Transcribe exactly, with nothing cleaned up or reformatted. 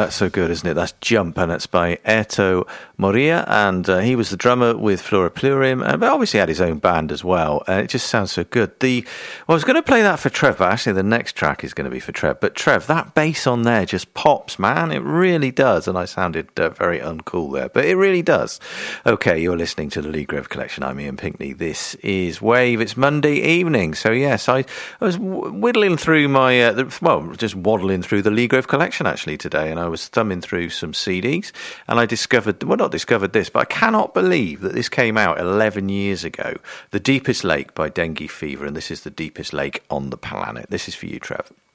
that's so good, isn't it? That's Jump, and it's by Erto Moria, and uh, he was the drummer with Flora Plurium, uh, but obviously had his own band as well. Uh, it just sounds so good. The well, I was going to play that for Trev, but actually the next track is going to be for Trev. But Trev, that bass on there just pops, man. It really does, and I sounded uh, very uncool there, but it really does. Okay, you're listening to the Lee Grove Collection. I'm Ian Pinkney. This is Wave. It's Monday evening, so yes, I, I was whittling through my, uh, the, well, just waddling through the Lee Grove Collection actually today, and I was thumbing through some C Ds, and I discovered, well, not discovered this, but I cannot believe that this came out eleven years ago. The Deepest Lake by Dengue Fever, and this is The Deepest Lake on the Planet. This is for you, Trev.